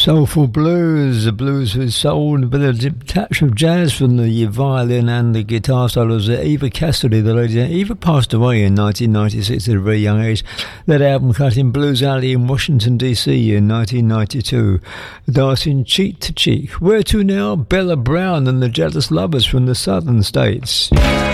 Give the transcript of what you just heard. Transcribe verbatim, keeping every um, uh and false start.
Soulful blues, the blues with soul and a bit of a touch of jazz from the violin and the guitar solos. Eva Cassidy, the lady, Eva passed away in nineteen ninety-six at a very young age. That album cut in Blues Alley in Washington D C in nineteen ninety-two. Dancing Cheek to Cheek. Where to now? Bella Brown and the Jealous Lovers from the Southern States.